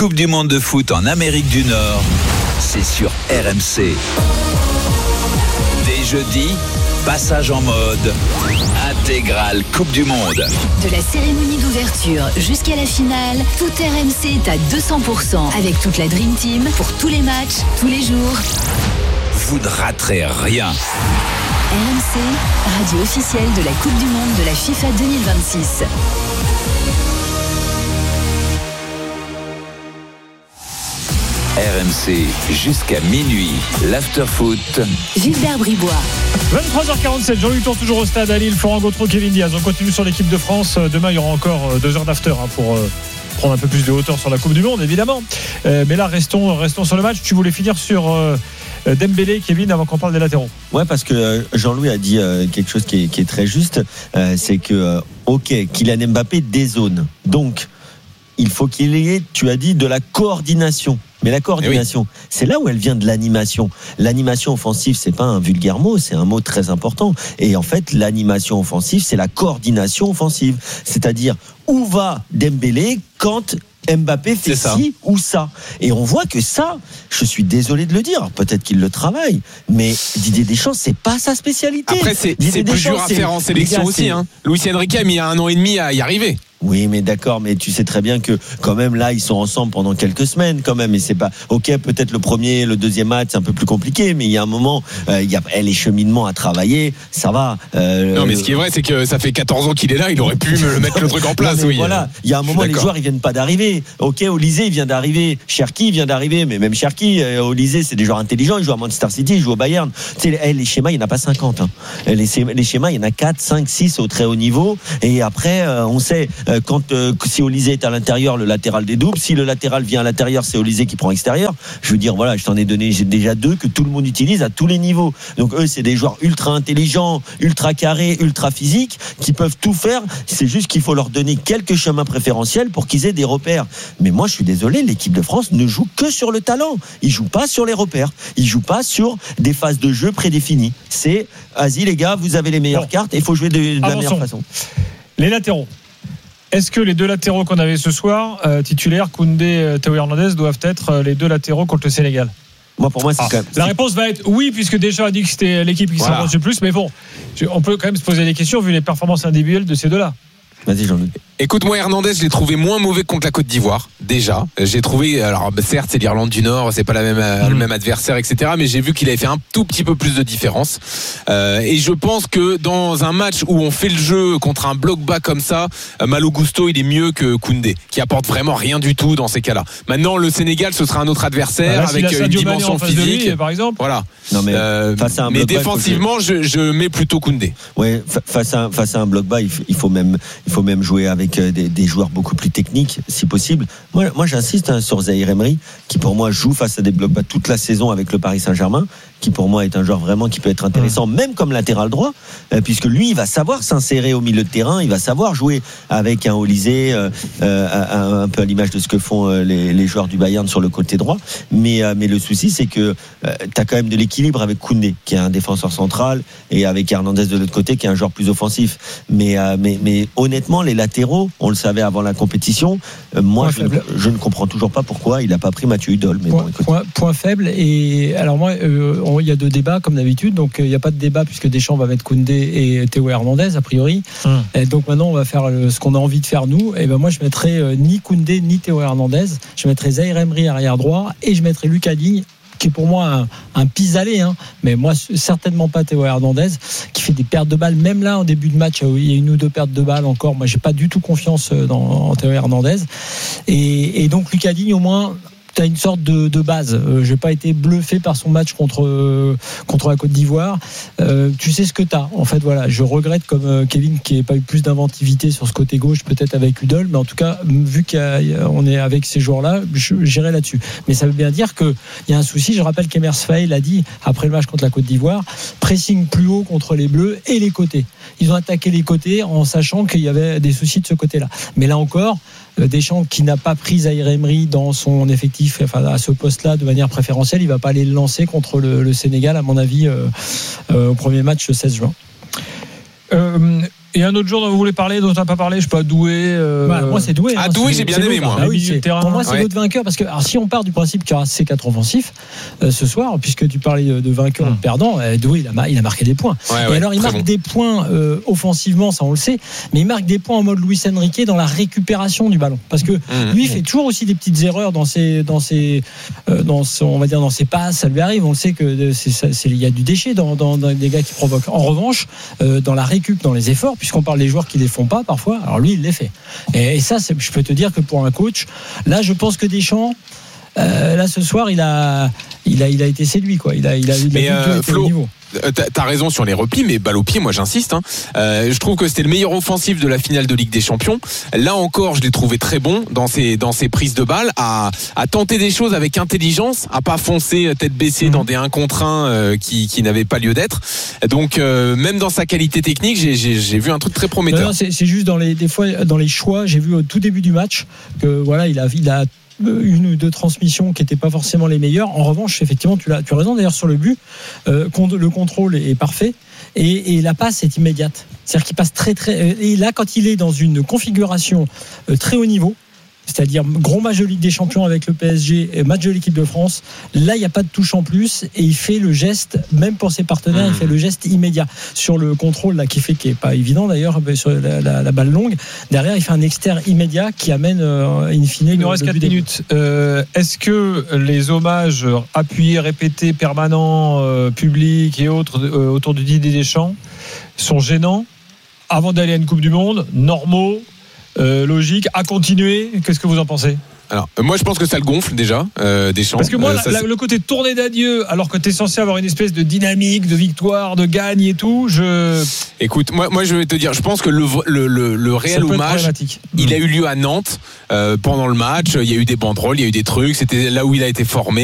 Coupe du Monde de foot en Amérique du Nord, c'est sur RMC. Dès jeudi, passage en mode intégrale Coupe du Monde. De la cérémonie d'ouverture jusqu'à la finale, tout RMC est à 200% avec toute la Dream Team pour tous les matchs, tous les jours. Vous ne raterez rien. RMC, radio officielle de la Coupe du Monde de la FIFA 2026. RMC jusqu'à minuit, l'afterfoot. Gilbert Bribois. 23h47, Jean-Louis Tour toujours au stade à Lille, Florent Gautreau, Kevin Diaz. On continue sur l'équipe de France. Demain, il y aura encore 2 heures d'after pour prendre un peu plus de hauteur sur la Coupe du Monde, évidemment. Mais là, restons sur le match. Tu voulais finir sur Dembélé, Kevin, avant qu'on parle des latéraux. Ouais, parce que Jean-Louis a dit quelque chose qui est très juste. C'est que, Kylian Mbappé dézone. Donc, il faut qu'il y ait, tu as dit, de la coordination. Mais la coordination, c'est là où elle vient de l'animation. L'animation offensive, c'est pas un vulgaire mot, c'est un mot très important. Et en fait, l'animation offensive, c'est la coordination offensive. C'est-à-dire, où va Dembélé quand Mbappé fait ci ou ça. Et on voit que ça, je suis désolé de le dire, peut-être qu'il le travaille, mais Didier Deschamps, c'est pas sa spécialité. Après, c'est plus dur à faire en sélection aussi. Luis Enrique a mis 1 an et demi à y arriver. Oui, mais d'accord, mais tu sais très bien que quand même là ils sont ensemble pendant quelques semaines quand même, et c'est pas peut-être le premier, le deuxième match c'est un peu plus compliqué, mais il y a un moment il y a les cheminements à travailler, ça va. Non, mais ce qui est vrai, c'est que ça fait 14 ans qu'il est là, il aurait pu me mettre le truc en place. Non, voilà, il y a un moment les joueurs ils viennent pas d'arriver. Olysée il vient d'arriver, Cherki vient d'arriver, mais même Cherki, Olysée c'est des joueurs intelligents, ils jouent à Manchester City, ils jouent au Bayern. Tu sais, les schémas il n'y en a pas 50. Les schémas il y en a 4, 5, 6 au très haut niveau, et après on sait si Olysée est à l'intérieur, le latéral dédouble. Si le latéral vient à l'intérieur, c'est Olysée qui prend extérieur. Je veux dire, voilà, je t'en ai donné déjà 2 que tout le monde utilise à tous les niveaux. Donc eux, c'est des joueurs ultra intelligents, ultra carrés, ultra physiques, qui peuvent tout faire. C'est juste qu'il faut leur donner quelques chemins préférentiels pour qu'ils aient des repères. Mais moi, je suis désolé, l'équipe de France ne joue que sur le talent. Ils jouent pas sur les repères. Ils jouent pas sur des phases de jeu prédéfinies. C'est, vas-y les gars, vous avez les meilleures cartes et il faut jouer de la meilleure façon. Les latéraux. Est-ce que les 2 latéraux qu'on avait ce soir, titulaires, Koundé, Théo Hernandez, doivent être les 2 latéraux contre le Sénégal ? Moi, pour moi, c'est quand même. La réponse va être oui, puisque Deschamps a dit que c'était l'équipe qui s'en le plus. Mais bon, on peut quand même se poser des questions vu les performances individuelles de ces 2-là. Vas-y, Jean-Luc. Écoute, moi, Hernandez, je l'ai trouvé moins mauvais contre la Côte d'Ivoire, déjà. J'ai trouvé, alors certes, c'est l'Irlande du Nord, c'est pas le même adversaire, etc. Mais j'ai vu qu'il avait fait un tout petit peu plus de différence. Et je pense que dans un match où on fait le jeu contre un bloc bas comme ça, Malo Gusto, il est mieux que Koundé, qui apporte vraiment rien du tout dans ces cas-là. Maintenant, le Sénégal, ce sera un autre adversaire avec une dimension physique, lui, par exemple. Voilà. Non, mais face à un bloc défensivement, je mets plutôt Koundé. Ouais, face à un bloc bas, il faut même jouer avec des joueurs beaucoup plus techniques, si possible. Moi j'insiste sur Zahir Emery, qui pour moi joue face à des blocs bas toute la saison avec le Paris Saint-Germain, qui pour moi est un joueur vraiment qui peut être intéressant, même comme latéral droit, puisque lui il va savoir s'insérer au milieu de terrain, il va savoir jouer avec un Olysée, un peu à l'image de ce que font les joueurs du Bayern sur le côté droit. Mais le souci c'est que tu as quand même de l'équilibre avec Koundé, qui est un défenseur central, et avec Hernandez de l'autre côté, qui est un joueur plus offensif. Mais honnêtement, les latéraux, on le savait avant la compétition, moi je ne comprends toujours pas pourquoi il n'a pas pris Mathieu Hudol. Mais point faible. Et alors moi, il y a 2 débats comme d'habitude, donc il n'y a pas de débat puisque Deschamps va mettre Koundé et Théo Hernandez a priori. Et donc maintenant on va faire ce qu'on a envie de faire nous. Et ben moi je mettrai ni Koundé ni Théo Hernandez, je mettrai Zahir Emery arrière droit et je mettrai Lucas Digne, qui est pour moi un pis-aller, mais moi certainement pas Théo Hernandez, qui fait des pertes de balles. Même là en début de match, il y a 1 ou 2 pertes de balles encore. Moi j'ai pas du tout confiance en Théo Hernandez. Et donc Lucas Digne, au moins tu as une sorte de base. J'ai pas été bluffé par son match contre la Côte d'Ivoire. Tu sais ce que tu as. En fait, voilà, je regrette comme Kevin qui n'ait pas eu plus d'inventivité sur ce côté gauche, peut-être avec Hudol, mais en tout cas, vu qu'on est avec ces joueurs-là, j'irai là-dessus. Mais ça veut bien dire qu'il y a un souci. Je rappelle qu'Emers Faé l'a dit après le match contre la Côte d'Ivoire, pressing plus haut contre les Bleus et les côtés. Ils ont attaqué les côtés en sachant qu'il y avait des soucis de ce côté-là. Mais là encore, Deschamps qui n'a pas pris Zahir Emery dans son effectif, enfin à ce poste-là de manière préférentielle, il va pas aller le lancer contre le Sénégal à mon avis au premier match le 16 juin. Et un autre jour dont vous voulez parler, dont on n'a pas parlé, je sais pas, Doué. Moi, c'est Doué. Doué, j'ai bien aimé, moi. Pour moi, c'est l'autre vainqueur. Parce que si on part du principe qu'il y aura ces 4 offensifs ce soir, puisque tu parlais de vainqueur ou de perdant, Doué, il a marqué des points. Et alors, il marque des points offensivement, ça on le sait, mais il marque des points en mode Luis Enrique dans la récupération du ballon. Parce que lui, il fait toujours aussi des petites erreurs dans ses passes, ça lui arrive. On le sait que il y a du déchet dans des gars qui provoquent. En revanche, dans la récup, dans les efforts, puisqu'on parle des joueurs qui les font pas parfois, alors lui il les fait. Et ça, je peux te dire que pour un coach, là je pense que Deschamps, là ce soir il a été séduit, quoi. Il a Flo, au niveau. T'as raison sur les replis, mais balle au pied, moi j'insiste. Je trouve que c'était le meilleur offensif de la finale de Ligue des Champions. Là encore, je l'ai trouvé très bon dans ses prises de balles, à tenter des choses avec intelligence, à pas foncer tête baissée dans des 1 contre 1 qui n'avaient pas lieu d'être. Donc même dans sa qualité technique, j'ai vu un truc très prometteur. Non, c'est juste des fois dans les choix, j'ai vu au tout début du match que voilà, il a 1 ou 2 transmissions qui n'étaient pas forcément les meilleures. En revanche, effectivement, tu as raison d'ailleurs sur le but. Le contrôle est parfait et la passe est immédiate. C'est-à-dire qu'il passe très très. Et là, quand il est dans une configuration très haut niveau, c'est-à-dire gros match de Ligue des Champions avec le PSG, match de l'équipe de France, là il n'y a pas de touche en plus et il fait le geste, même pour ses partenaires, il fait le geste immédiat sur le contrôle là, qui est pas évident d'ailleurs, sur la balle longue. Derrière il fait un externe immédiat qui amène in fine. Il nous reste 4 minutes. Est-ce que les hommages appuyés, répétés, permanents, publics et autres autour du Didier Deschamps sont gênants avant d'aller à une Coupe du Monde, normaux, logique à continuer? Qu'est-ce que vous en pensez? Alors, moi je pense que ça le gonfle déjà, Deschamps. Parce que moi, le côté tourné d'adieu, alors que tu es censé avoir une espèce de dynamique, de victoire, de gagne et tout, Écoute, moi je vais te dire, je pense que le réel hommage, il a eu lieu à Nantes pendant le match. Il y a eu des banderoles, il y a eu des trucs. C'était là où il a été formé.